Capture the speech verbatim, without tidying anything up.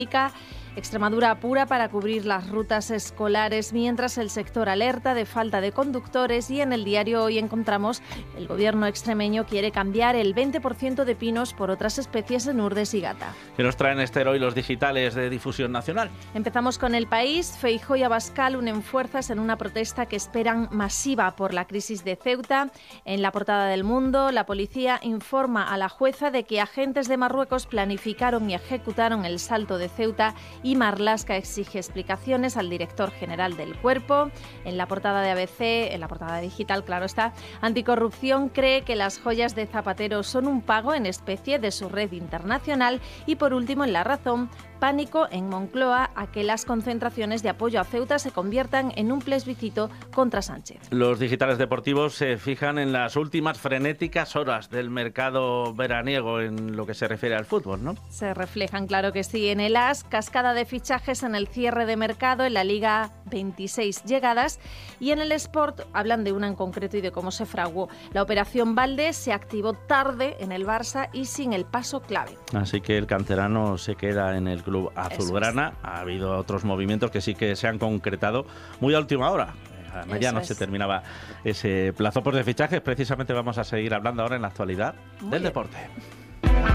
Extremadura apura para cubrir las rutas escolares, mientras el sector alerta de falta de conductores, y en el diario Hoy encontramos el gobierno extremeño quiere cambiar el veinte por ciento de pinos por otras especies en Urdes y Gata. ¿Qué nos traen, Esther, hoy los digitales de difusión nacional? Empezamos con El País. Feijóo y Abascal unen fuerzas en una protesta que esperan masiva por la crisis de Ceuta. En la portada del Mundo, la policía informa a la jueza de que agentes de Marruecos planificaron y ejecutaron el salto de Ceuta, y Marlaska exige explicaciones al director general del Cuerpo. En la portada de A B C, en la portada digital, claro está, Anticorrupción cree que las joyas de Zapatero son un pago en especie de su red internacional. Y por último, en La Razón, pánico en Moncloa a que las concentraciones de apoyo a Ceuta se conviertan en un plebiscito contra Sánchez. Los digitales deportivos se fijan en las últimas frenéticas horas del mercado veraniego en lo que se refiere al fútbol, ¿no? Se reflejan, claro que sí. En el A S, cascada de fichajes en el cierre de mercado. En la Liga, veintiséis llegadas. Y en el Sport hablan de una en concreto y de cómo se fraguó. La operación Valdés se activó tarde en el Barça y sin el paso clave. Así que el canterano se queda en el club azulgrana. Es. Ha habido otros movimientos que sí que se han concretado muy a última hora. Ya no se terminaba ese plazo por de fichajes. Precisamente vamos a seguir hablando ahora en la actualidad muy del bien. deporte.